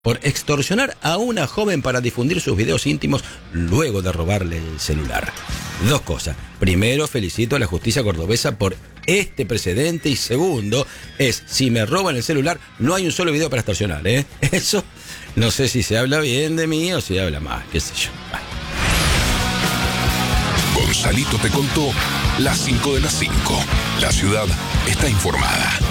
por extorsionar a una joven para difundir sus videos íntimos luego de robarle el celular. Dos cosas. Primero, felicito a la justicia cordobesa por este precedente, y segundo, si me roban el celular, no hay un solo video para extorsionar, ¿eh? Eso, no sé si se habla bien de mí o si habla más, qué sé yo. Gonzalito te contó las 5 de las 5. La ciudad está informada.